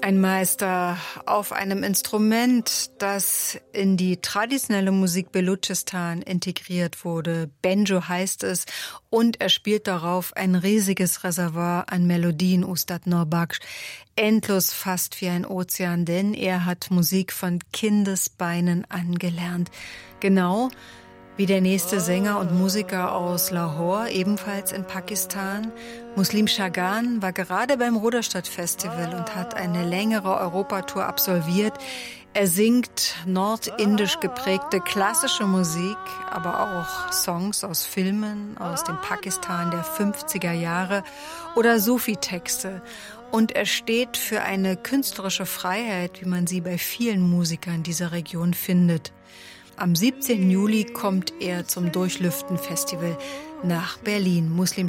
Ein Meister auf einem Instrument, das in die traditionelle Musik Belutschistan integriert wurde. Banjo heißt es und er spielt darauf ein riesiges Reservoir an Melodien, Ustad Nurbakhsh. Endlos fast wie ein Ozean, denn er hat Musik von Kindesbeinen angelernt. Genau wie der nächste Sänger und Musiker aus Lahore, ebenfalls in Pakistan. Muslim Shagan war gerade beim Ruderstadt Festival und hat eine längere Europatour absolviert. Er singt nordindisch geprägte klassische Musik, aber auch Songs aus Filmen aus dem Pakistan der 50er Jahre oder Sufi-Texte. Und er steht für eine künstlerische Freiheit, wie man sie bei vielen Musikern dieser Region findet. Am 17. Juli kommt er zum Durchlüften-Festival nach Berlin. Muslim